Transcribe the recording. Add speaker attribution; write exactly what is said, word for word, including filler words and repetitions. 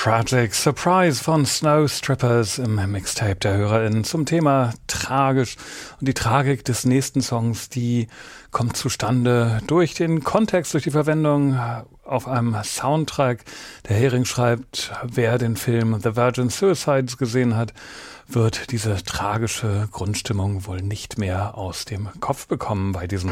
Speaker 1: Tragic Surprise von Snow Strippers im Mixtape der HörerInnen zum Thema tragisch. Und die Tragik des nächsten Songs, die kommt zustande durch den Kontext, durch die Verwendung auf einem Soundtrack. Der Hering schreibt, wer den Film The Virgin Suicides gesehen hat, wird diese tragische Grundstimmung wohl nicht mehr aus dem Kopf bekommen bei diesem